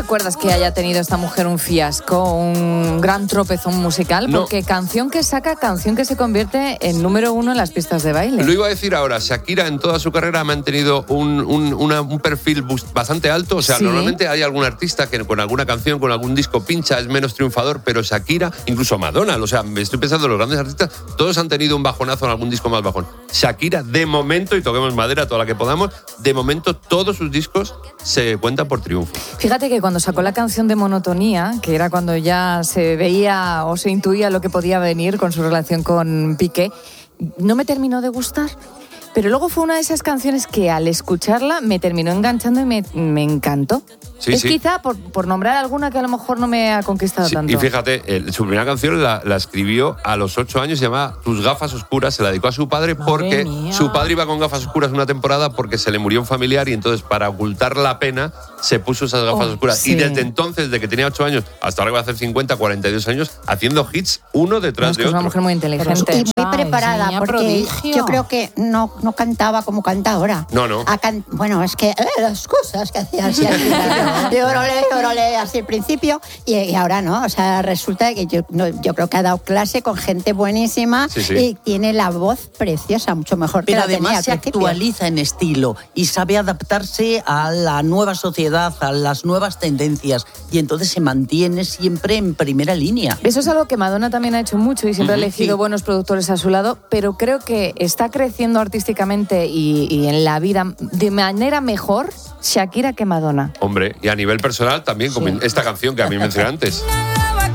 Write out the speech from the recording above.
recuerdas que haya tenido esta mujer un fiasco, un gran tropezón musical? No. Porque canción que saca, canción que se convierte en número 1 en las pistas de baile. Lo iba a decir ahora, Shakira en toda su carrera ha mantenido un perfil bastante alto. O sea, Sí. Normalmente hay algún artista que con alguna canción, con algún disco pincha, es menos triunfador, pero Shakira, incluso Madonna, o sea, me estoy pensando en los grandes artistas, todos han tenido un bajonazo en algún disco más bajón. Shakira, de momento, y toquemos madera toda la que podamos, de momento todos sus discos se cuentan por triunfo. Fíjate que cuando sacó la canción de Monotonía, que era cuando ya se veía o se intuía lo que podía venir con su relación con Piqué, no me terminó de gustar. Pero luego fue una de esas canciones que al escucharla me terminó enganchando y me encantó. Sí, es sí. quizá por nombrar alguna que a lo mejor no me ha conquistado Sí, tanto. y fíjate, su primera canción la escribió a los 8 años, se llama Tus gafas oscuras, se la dedicó a su padre porque mía. su padre iba con gafas oscuras una temporada porque se le murió un familiar y entonces para ocultar la pena se puso esas gafas oscuras. sí. Y desde entonces, desde que tenía 8 años hasta ahora que va a hacer 50, 42 años, haciendo hits uno detrás Es que de es una otro. mujer muy inteligente. Y muy preparada, niña porque prodigio. yo creo que no cantaba como canta ahora. No. Bueno, es que las cosas que hacía así al principio. Órale, así al principio. Y ahora no, o sea, resulta que yo creo que ha dado clase con gente buenísima. Sí. Y tiene la voz preciosa, mucho mejor que Pero la tenía además al se principio. actualiza en estilo y sabe adaptarse a la nueva sociedad, a las nuevas tendencias, y entonces se mantiene siempre en primera línea. Eso es algo que Madonna también ha hecho mucho y siempre ha elegido Sí. buenos productores a su lado, pero creo que está creciendo artísticamente y en la vida de manera mejor Shakira que Madonna. Hombre, y a nivel personal también, como Sí. esta canción que a mí mencioné antes.